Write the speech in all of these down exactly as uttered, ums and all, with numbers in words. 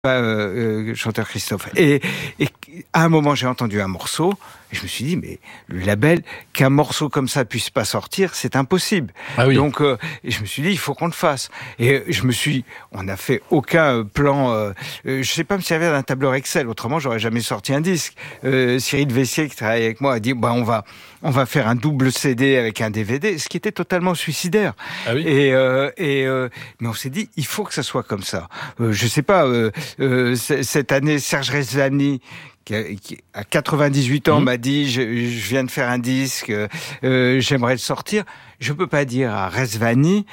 Euh, euh, chanteur Christophe. Et, et à un moment, j'ai entendu un morceau et je me suis dit, mais le label, qu'un morceau comme ça puisse pas sortir, c'est impossible. Ah oui. Donc, euh, et je me suis dit, il faut qu'on le fasse. Et je me suis, on n'a fait aucun plan. Euh, je sais pas me servir d'un tableur Excel. Autrement, j'aurais jamais sorti un disque. Euh, Cyril Vessier, qui travaille avec moi, a dit, bah on va, on va faire un double C D avec un D V D, ce qui était totalement suicidaire. Ah oui. Et, euh, et euh, mais on s'est dit, il faut que ça soit comme ça. Euh, je sais pas. Euh, euh, cette année, Serge Rezvani, qui a, qui a quatre-vingt-dix-huit ans, mmh. m'a dit je, je viens de faire un disque, euh, j'aimerais le sortir. Je peux pas dire à Rezvani,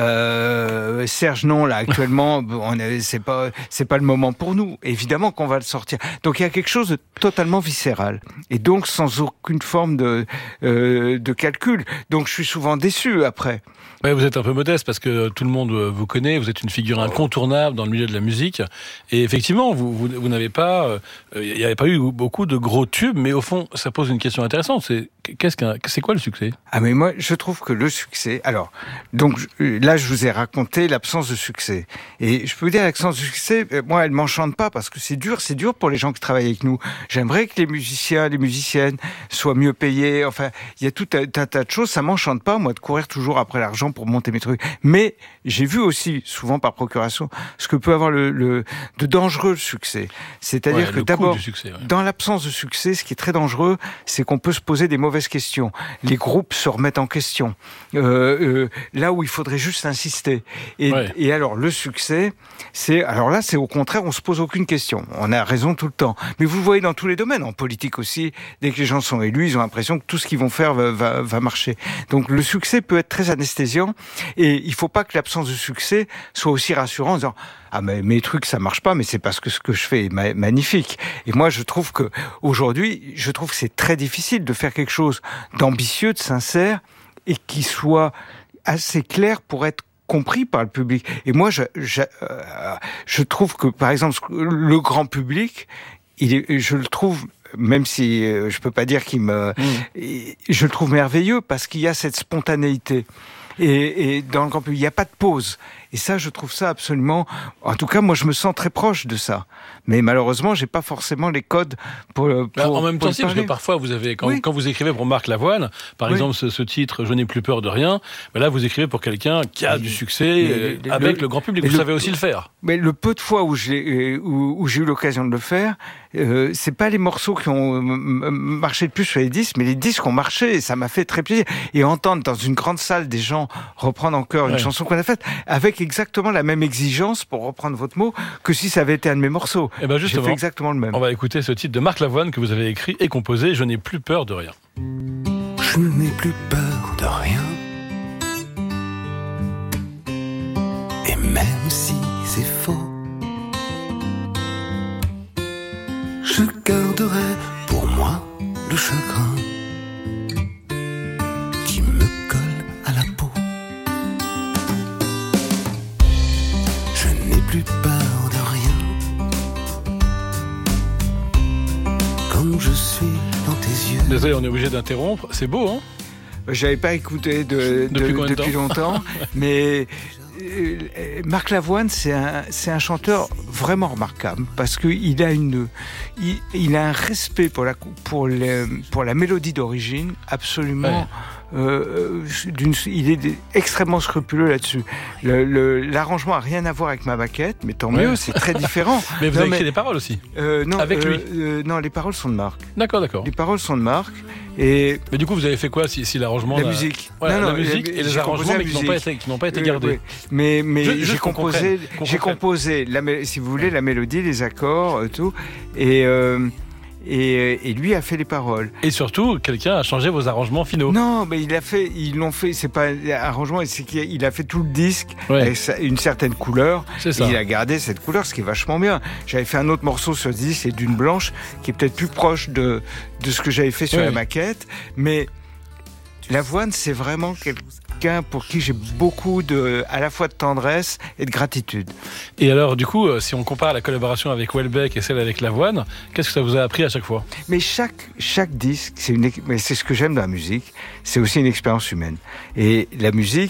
euh, Serge non là actuellement, on est, c'est pas c'est pas le moment pour nous. Évidemment qu'on va le sortir. Donc il y a quelque chose de totalement viscéral et donc sans aucune forme de euh, de calcul. Donc je suis souvent déçu après. Ouais, vous êtes un peu modeste parce que tout le monde vous connaît, vous êtes une figure incontournable dans le milieu de la musique. Et effectivement, vous, vous, vous n'avez pas, il euh, n'y avait pas eu beaucoup de gros tubes, mais au fond, ça pose une question intéressante. C'est, qu'est-ce qu'un, c'est quoi le succès ? Ah, mais moi, je trouve que le succès, alors, donc, là, je vous ai raconté l'absence de succès. Et je peux vous dire, l'absence de succès, moi, elle m'enchante pas parce que c'est dur, c'est dur pour les gens qui travaillent avec nous. J'aimerais que les musiciens, les musiciennes soient mieux payés. Enfin, il y a tout un, un tas de choses. Ça m'enchante pas, moi, de courir toujours après l'argent pour monter mes trucs. Mais j'ai vu aussi, souvent par procuration, ce que peut avoir le, le de dangereux succès. C'est-à-dire ouais, que d'abord, succès, ouais. dans l'absence de succès, ce qui est très dangereux, c'est qu'on peut se poser des mauvaises questions. Les groupes se remettent en question. Euh, euh, là où il faudrait juste insister. Et, ouais. et alors, le succès, c'est, alors là, c'est au contraire, on se pose aucune question. On a raison tout le temps. Mais vous le voyez dans tous les domaines, en politique aussi, dès que les gens sont élus, ils ont l'impression que tout ce qu'ils vont faire va, va, va marcher. Donc, le succès peut être très anesthésiant. Et il faut pas que l'absence de succès soit aussi rassurante en disant ah mais mes trucs ça marche pas mais c'est parce que ce que je fais est ma- magnifique. Et moi je trouve que aujourd'hui je trouve que c'est très difficile de faire quelque chose d'ambitieux, de sincère et qui soit assez clair pour être compris par le public. Et moi je je, euh, je trouve que par exemple le grand public il est, je le trouve même si euh, je peux pas dire qu'il me mmh. je le trouve merveilleux parce qu'il y a cette spontanéité. Et, et dans le grand public, il n'y a pas de pause. Et ça, je trouve ça absolument... En tout cas, moi, je me sens très proche de ça. Mais malheureusement, j'ai pas forcément les codes pour... pour bah, en même pour temps, si, parce que parfois, vous avez, quand, oui. quand vous écrivez pour Marc Lavoine, par oui. exemple, ce, ce titre « Je n'ai plus peur de rien bah », là, vous écrivez pour quelqu'un qui a mais, du succès mais, mais, avec le, le grand public. Vous le, savez aussi le faire. Mais le peu de fois où j'ai, où, où j'ai eu l'occasion de le faire, euh, c'est pas les morceaux qui ont marché le plus sur les disques, mais les disques ont marché. Et ça m'a fait très plaisir. Et entendre dans une grande salle des gens reprendre encore une ouais. chanson qu'on a faite avec exactement la même exigence, pour reprendre votre mot, que si ça avait été un de mes morceaux. Et ben justement, j'ai fait exactement le même. On va écouter ce titre de Marc Lavoine que vous avez écrit et composé, « Je n'ai plus peur de rien ». Je n'ai plus peur de rien. Et même si c'est faux, je garderai pour moi le chagrin qui me colle à la peau. Je n'ai plus peur de rien quand je suis dans tes yeux. Désolé, on est obligé d'interrompre. C'est beau, hein ? J'avais pas écouté de, de, depuis, de depuis longtemps, mais euh, Marc Lavoine, c'est un, c'est un chanteur vraiment remarquable parce que il a une, il, il a un respect pour la, pour les, pour la mélodie d'origine absolument. Ouais. Euh, d'une, il est extrêmement scrupuleux là-dessus. Le, le, l'arrangement a rien à voir avec ma maquette, mais tant mieux, ouais. c'est très différent. Mais vous non, avez mais, écrit des paroles aussi euh, non, avec euh, lui euh, Non, les paroles sont de Marc. D'accord, d'accord. Les paroles sont de Marc. Et mais du coup, vous avez fait quoi si, si l'arrangement... La a... musique. Voilà, non, la non, musique la, et les arrangements, mais qui n'ont pas été, qui n'ont pas été gardés. Euh, oui. Mais, mais je, j'ai composé, j'ai composé la, si vous voulez, la mélodie, les accords, tout. Et... Euh, Et, et lui a fait les paroles. Et surtout, quelqu'un a changé vos arrangements finaux. Non, mais il a fait, ils l'ont fait. C'est pas un arrangement, c'est qu'il a fait tout le disque ouais. avec une certaine couleur. C'est ça. Et il a gardé cette couleur, ce qui est vachement bien. J'avais fait un autre morceau sur ce disque, c'est Dune Blanche, qui est peut-être plus proche de de ce que j'avais fait sur ouais. la maquette. Mais Lavoine, c'est vraiment quelqu'un pour qui j'ai beaucoup de, à la fois de tendresse et de gratitude. Et alors, du coup, si on compare la collaboration avec Houellebecq et celle avec Lavoine, qu'est-ce que ça vous a appris à chaque fois ? Mais chaque, chaque disque, c'est une, mais c'est ce que j'aime dans la musique, c'est aussi une expérience humaine. Et la musique,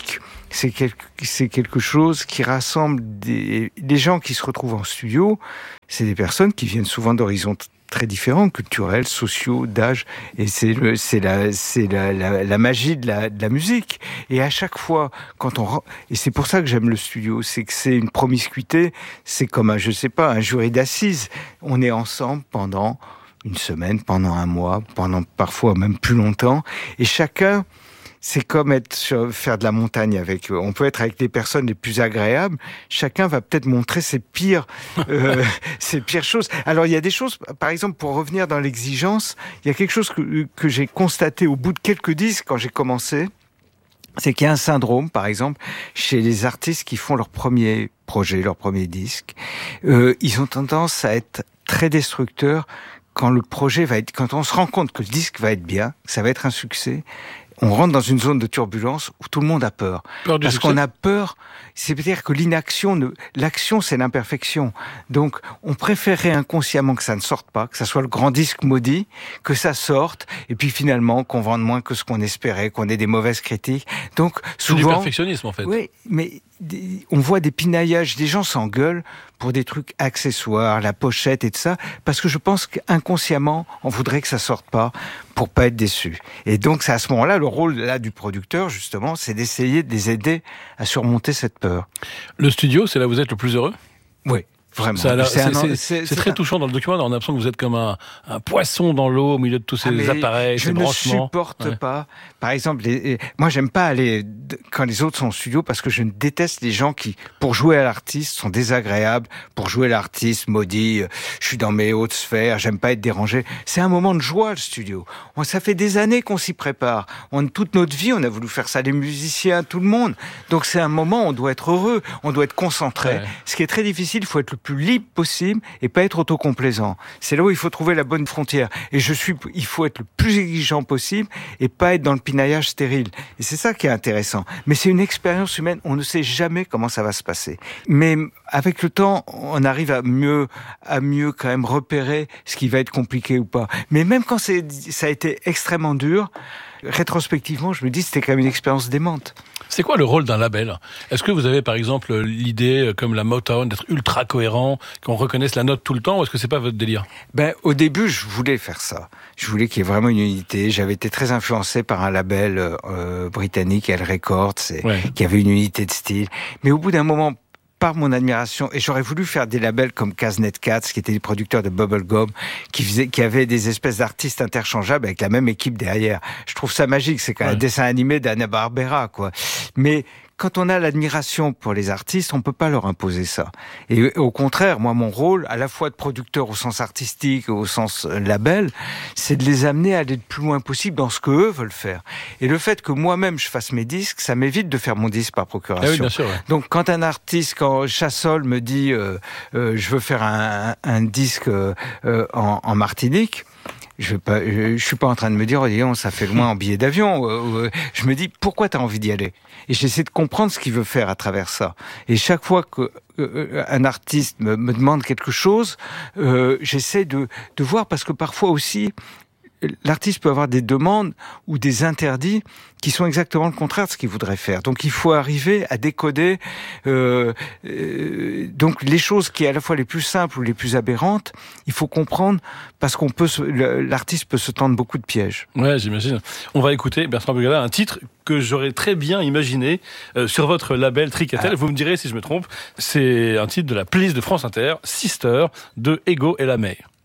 c'est quelque, c'est quelque chose qui rassemble des, des gens qui se retrouvent en studio. C'est des personnes qui viennent souvent d'horizons très différents, culturels, sociaux, d'âge, et c'est le, c'est la, c'est la, la, la magie de la, de la musique. Et à chaque fois, quand on, et c'est pour ça que j'aime le studio, c'est que c'est une promiscuité, c'est comme un, je sais pas, un jury d'assises. On est ensemble pendant une semaine, pendant un mois, pendant parfois même plus longtemps, et chacun, c'est comme être sur, faire de la montagne avec eux. On peut être avec les personnes les plus agréables. Chacun va peut-être montrer ses pires, euh, ses pires choses. Alors il y a des choses, par exemple, pour revenir dans l'exigence, il y a quelque chose que, que j'ai constaté au bout de quelques disques quand j'ai commencé, c'est qu'il y a un syndrome, par exemple, chez les artistes qui font leur premier projet, leur premier disque. Euh, ils ont tendance à être très destructeurs quand le projet va être, quand on se rend compte que le disque va être bien, que ça va être un succès. On rentre dans une zone de turbulence où tout le monde a peur. peur Parce succès. qu'on a peur, c'est-à-dire que l'inaction, ne, l'action c'est l'imperfection. Donc on préférerait inconsciemment que ça ne sorte pas, que ça soit le grand disque maudit, que ça sorte, et puis finalement qu'on vende moins que ce qu'on espérait, qu'on ait des mauvaises critiques. Donc c'est du souvent... perfectionnisme en fait. Oui, mais on voit des pinaillages, des gens s'engueulent pour des trucs accessoires, la pochette et tout ça, parce que je pense qu'inconsciemment, on voudrait que ça sorte pas pour pas être déçu. Et donc, c'est à ce moment-là, le rôle là du producteur, justement, c'est d'essayer de les aider à surmonter cette peur. Le studio, c'est là où vous êtes le plus heureux ? Oui. Vraiment. Ça a l'air- C'est C'est un- c'est- c'est- c'est c'est très un- touchant dans le documentaire. On a l'impression que vous êtes comme un, un poisson dans l'eau au milieu de tous ces Ah, mais appareils, je ces ne branchements. supporte Ouais. pas. Par exemple, les, moi, j'aime pas aller d- quand les autres sont au studio parce que je ne déteste les gens qui, pour jouer à l'artiste, sont désagréables. Pour jouer à l'artiste, maudit, euh, je suis dans mes hautes sphères, j'aime pas être dérangé. C'est un moment de joie, le studio. On, ça fait des années qu'on s'y prépare. On, toute notre vie, on a voulu faire ça, les musiciens, tout le monde. Donc c'est un moment où on doit être heureux, on doit être concentré. Ouais. Ce qui est très difficile, il faut être le plus libre possible et pas être autocomplaisant. C'est là où il faut trouver la bonne frontière. Et je suis, il faut être le plus exigeant possible et pas être dans le pinaillage stérile. Et c'est ça qui est intéressant. Mais c'est une expérience humaine. On ne sait jamais comment ça va se passer. Mais avec le temps, on arrive à mieux, à mieux quand même repérer ce qui va être compliqué ou pas. Mais même quand c'est, ça a été extrêmement dur, rétrospectivement, je me dis c'était quand même une expérience démente. C'est quoi le rôle d'un label ? Est-ce que vous avez par exemple l'idée, comme la Motown, d'être ultra cohérent, qu'on reconnaisse la note tout le temps, ou est-ce que c'est pas votre délire ? Ben, au début, je voulais faire ça. Je voulais qu'il y ait vraiment une unité. J'avais été très influencé par un label euh, britannique, L Records, et, Ouais. qui avait une unité de style. Mais au bout d'un moment, par mon admiration, et j'aurais voulu faire des labels comme Kaznet Cats, qui étaient des producteurs de bubblegum, qui faisaient, qui avaient des espèces d'artistes interchangeables avec la même équipe derrière. Je trouve ça magique. C'est comme Ouais. un dessin animé d'Hanna-Barbera, quoi. Mais quand on a l'admiration pour les artistes, on peut pas leur imposer ça. Et au contraire, moi, mon rôle, à la fois de producteur au sens artistique, au sens label, c'est de les amener à aller le plus loin possible dans ce que eux veulent faire. Et le fait que moi-même je fasse mes disques, ça m'évite de faire mon disque par procuration. Ah oui, bien sûr. Ouais. Donc, quand un artiste, quand Chassol me dit euh, euh, je veux faire un, un disque euh, euh, en, en Martinique, je vais pas, je, je suis pas en train de me dire, oh, dis donc, ça fait loin en billet d'avion. Euh, euh, je me dis, pourquoi t'as envie d'y aller ? Et j'essaie de comprendre ce qu'il veut faire à travers ça. Et chaque fois que euh, un artiste me, me demande quelque chose, euh, j'essaie de, de voir, parce que parfois aussi, l'artiste peut avoir des demandes ou des interdits qui sont exactement le contraire de ce qu'il voudrait faire. Donc il faut arriver à décoder euh, euh, donc les choses qui est à la fois les plus simples ou les plus aberrantes. Il faut comprendre, parce qu'on peut se, le, l'artiste peut se tendre beaucoup de pièges. Ouais, j'imagine. On va écouter, Bertrand Bugala, un titre que j'aurais très bien imaginé euh, sur votre label Tricatel. Ah. Vous me direz si je me trompe. C'est un titre de la playlist de France Inter, Sister, de Ego et la May.